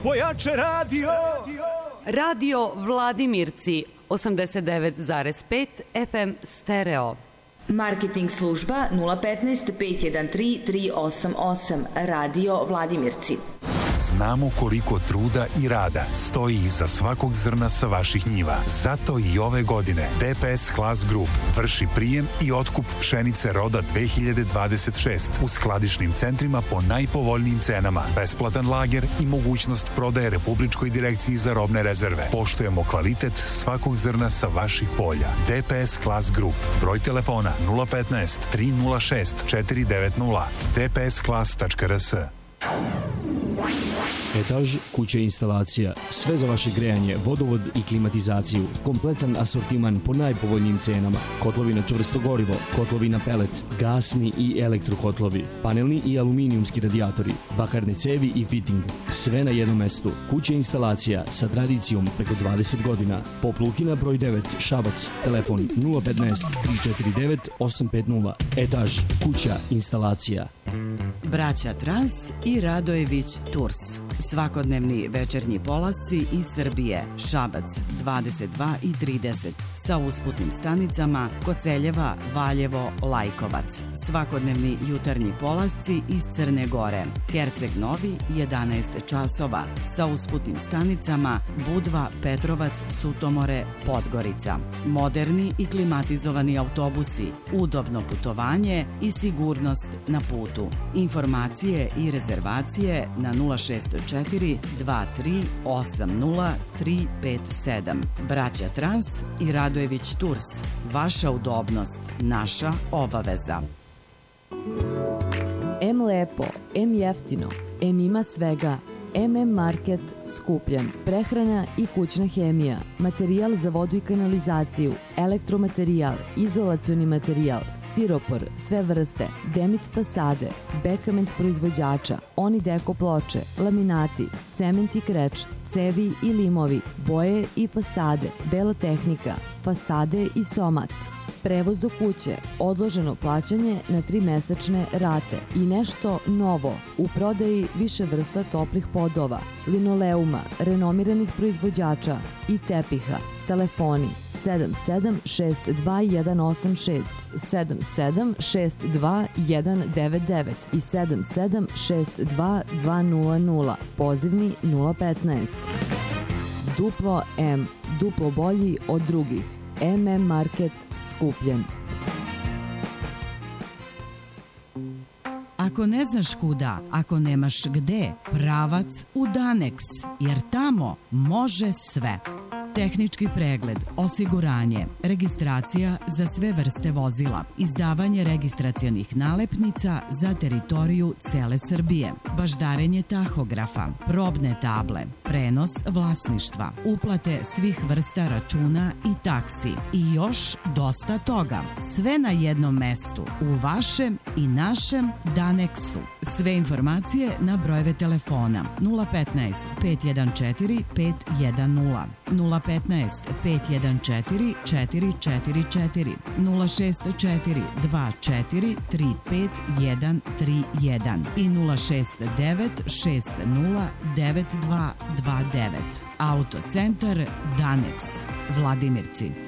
pojače radio. Radio Vladimirci 89,5 FM stereo. Marketing služba 015 513 388. Radio Vladimirci. Znamo koliko truda i rada stoji iza svakog zrna sa vaših njiva. Zato i ove godine DPS Class Group vrši prijem i otkup pšenice roda 2026 u skladišnim centrima po najpovoljnijim cenama, besplatan lager i mogućnost prodaje Republičkoj direkciji za robne rezerve. Poštujemo kvalitet svakog zrna sa vaših polja. DPS Class Group. Broj telefona 015 306 490 dpsclass.rs. Etaž kuće instalacija, sve za vaše grejanje, vodovod i klimatizaciju, kompletan asortiman po najpovoljnijim cenama, kotlovi na čvrsto gorivo, kotlovi na pelet, gasni i elektrokotlovi, panelni i aluminijumski radijatori, bakarne cevi i fitting, sve na jednom mestu. Kuća instalacija sa tradicijom preko 20 godina. Popluhina broj 9, Šabac, telefon 015 349 850. Etaž kuća instalacija. Braća Trans i Radojević Tours. Svakodnevni večernji polasci iz Srbije. Šabac 22 i 30 sa usputnim stanicama Koceljeva, Valjevo, Lajkovac. Svakodnevni jutarnji polasci iz Crne Gore. Herceg Novi 11 časova sa usputnim stanicama Budva, Petrovac, Sutomore, Podgorica. Moderni i klimatizovani autobusi, udobno putovanje i sigurnost na putu. Informacije i rezervacije na 064 23 80 357. Braća Trans i Radojević Tours. Vaša udobnost, naša obaveza. M lepo, M jeftino, M ima svega. MM Market skupljen, prehrana i kućna hemija, materijal za vodu i kanalizaciju, elektromaterijal, izolacioni materijal, stiropor, sve vrste, Demit fasade, Bekament proizvođača, Onideko ploče, laminati, cement i kreč, cevi i limovi, boje i fasade, bela tehnika, fasade i somat. Prevoz do kuće, odloženo plaćanje na 3-mesečne rate i nešto novo, u prodaji više vrsta toplih podova, linoleuma, renomiranih proizvođača i tepiha. Telefoni 7762 186, 7762 i 7762 200, pozivni 015. Duplo M, duplo bolji od drugih. MM Market skupljen. Ako ne znaš kuda, ako nemaš gde, pravac u Danex, jer tamo može sve. Tehnički pregled, osiguranje, registracija za sve vrste vozila, izdavanje registracionih nalepnica za teritoriju cele Srbije, baždarenje tahografa, probne table, prenos vlasništva, uplate svih vrsta računa i taksi i još dosta toga. Sve na jednom mestu, u vašem i našem Danexu. Sve informacije na brojeve telefona 015 514 510, 015 514 444, 064 24 35 131 i 069 60 9229. Autocentar Danex, Vladimirci.